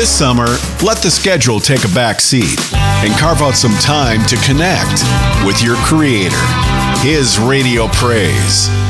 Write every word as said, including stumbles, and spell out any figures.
This summer, let the schedule take a back seat and carve out some time to connect with your Creator. His Radio Praise.